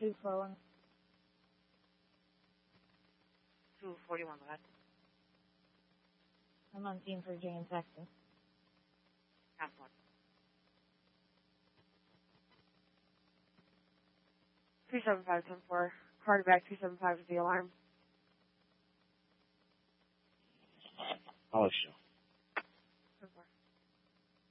241. 241, go ahead. I'm on scene for Jane, Texas. Pass one. 375-10-4. Card back 275 to the alarm. I'll let you know.